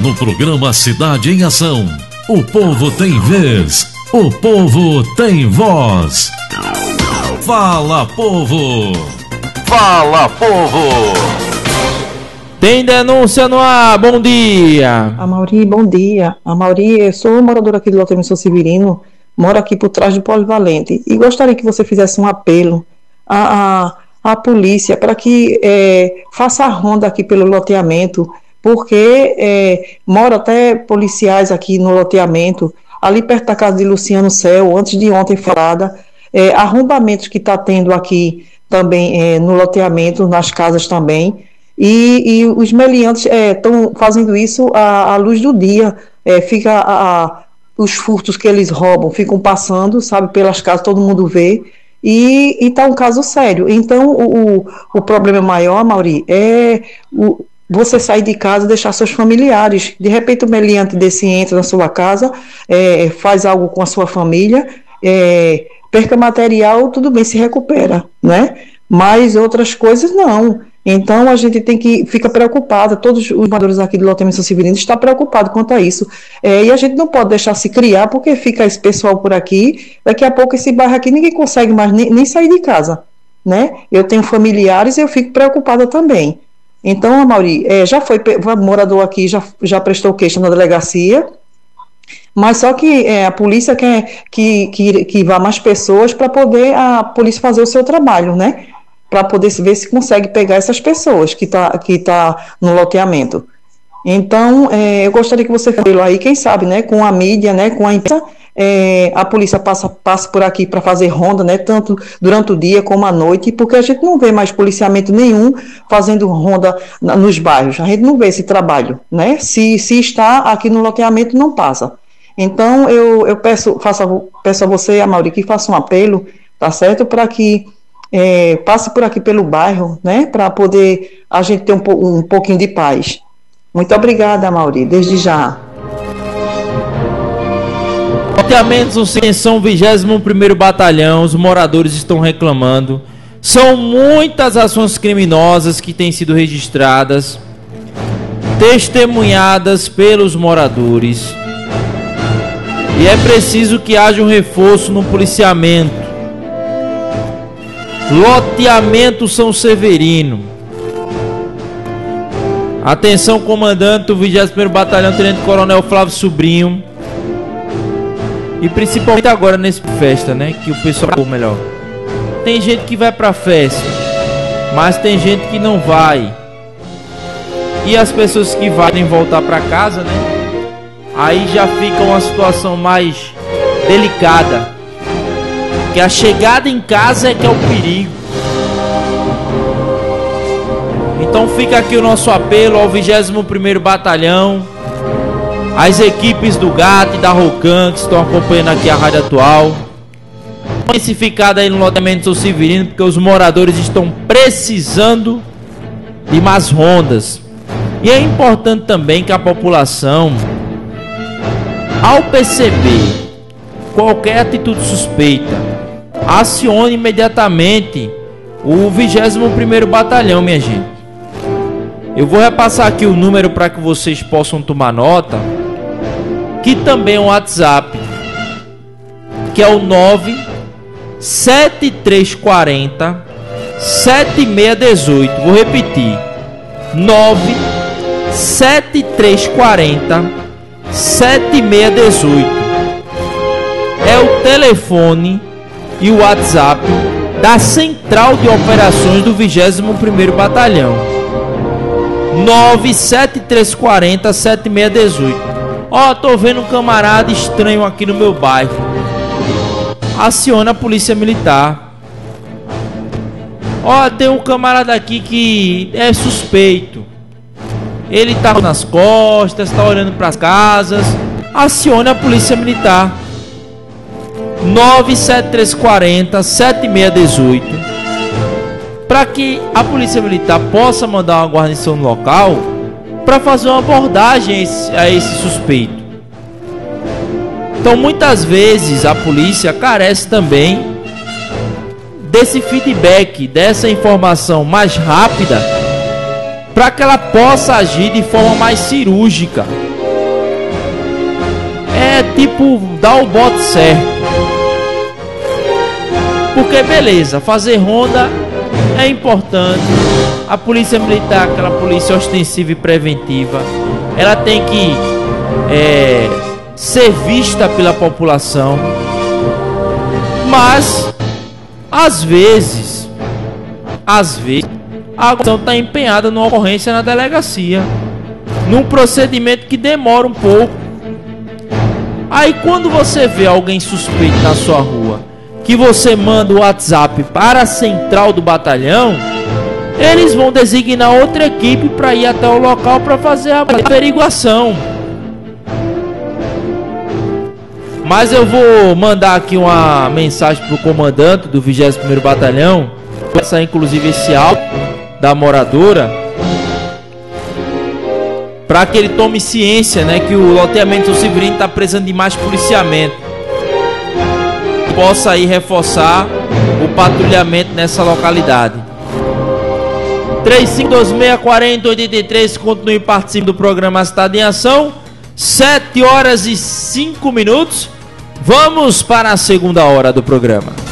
no programa Cidade em Ação. O povo tem vez, o povo tem voz. Fala, povo! Fala, povo! Tem denúncia no ar, bom dia! Amauri, bom dia. Amauri, eu sou moradora aqui do loteamento São Severino, moro aqui por trás do Polivalente e gostaria que você fizesse um apelo à polícia para que faça a ronda aqui pelo loteamento, porque mora até policiais aqui no loteamento, ali perto da casa de Luciano Céu, antes de ontem falada, arrombamentos que está tendo aqui também no loteamento, nas casas também, e os meliantes estão fazendo isso à luz do dia, os furtos que eles roubam ficam passando, sabe, pelas casas, todo mundo vê, e está um caso sério. Então, o problema maior, Mauri, é você sair de casa e deixar seus familiares. De repente, o meliante desse entra na sua casa, faz algo com a sua família, perca material, tudo bem, se recupera, né? Mas outras coisas não. Então a gente fica preocupado, todos os moradores aqui do loteamento São Severino estão preocupados quanto a isso, e a gente não pode deixar se criar, porque fica esse pessoal por aqui, daqui a pouco esse bairro aqui ninguém consegue mais nem sair de casa, né? Eu tenho familiares e eu fico preocupada também. Então, Amauri, já foi morador aqui, já prestou queixa na delegacia, mas só que a polícia quer que vá mais pessoas para poder a polícia fazer o seu trabalho, né? Para poder ver se consegue pegar essas pessoas que tá no loteamento. Então, eu gostaria que você fale aí, quem sabe, né, com a mídia, né, com a imprensa, a polícia passa por aqui para fazer ronda, né, tanto durante o dia como à noite, porque a gente não vê mais policiamento nenhum fazendo ronda nos bairros, a gente não vê esse trabalho, né, se está aqui no loteamento não passa. Então, eu peço a você, Amauri, que faça um apelo, tá certo, para que passe por aqui pelo bairro, né, para poder a gente ter um pouquinho de paz. Muito obrigada, Amauri, desde já. Loteamentos São 21º Batalhão, os moradores estão reclamando. São muitas ações criminosas que têm sido registradas, testemunhadas pelos moradores. E é preciso que haja um reforço no policiamento. Loteamento São Severino. Atenção, comandante do 21º Batalhão, Tenente Coronel Flávio Sobrinho. E principalmente agora nesse festa, né? Que o pessoal, ou melhor, tem gente que vai pra festa, mas tem gente que não vai. E as pessoas que vão voltar pra casa, né? Aí já fica uma situação mais delicada. Que a chegada em casa é que é o perigo. Então fica aqui o nosso apelo ao 21º Batalhão, as equipes do GAT e da Rocan que estão acompanhando aqui a Rádio Atual, intensificada aí no loteamento São Severino, porque os moradores estão precisando de mais rondas. E é importante também que a população, ao perceber qualquer atitude suspeita, acione imediatamente o 21º Batalhão, minha gente. Eu vou repassar aqui o número para que vocês possam tomar nota, que também é um WhatsApp, que é o 97340 7618. Vou repetir: 97340 7618. É o telefone e o WhatsApp da Central de Operações do 21º Batalhão. 97340 7618. Tô vendo um camarada estranho aqui no meu bairro. Aciona a polícia militar. Tem um camarada aqui que é suspeito. Ele tá nas costas, tá olhando para as casas. Aciona a polícia militar. 97340 7618, para que a polícia militar possa mandar uma guarnição no local para fazer uma abordagem a esse suspeito. Então muitas vezes a polícia carece também desse feedback, dessa informação mais rápida, para que ela possa agir de forma mais cirúrgica é tipo dar o bote certo. Porque beleza, fazer ronda é importante. A polícia militar, aquela polícia ostensiva e preventiva, ela tem que ser vista pela população. Mas às vezes a ação está empenhada numa ocorrência na delegacia, num procedimento que demora um pouco. Aí quando você vê alguém suspeito na sua rua, que você manda o WhatsApp para a central do batalhão, eles vão designar outra equipe para ir até o local para fazer a averiguação. Mas eu vou mandar aqui uma mensagem para o comandante do 21º Batalhão, essa inclusive esse áudio da moradora, para que ele tome ciência, né, que o loteamento do Severino está precisando de mais policiamento, possa aí reforçar o patrulhamento nessa localidade. 35264083, continue participando do programa Cidade em Ação. 7 horas e 5 minutos. Vamos para a segunda hora do programa.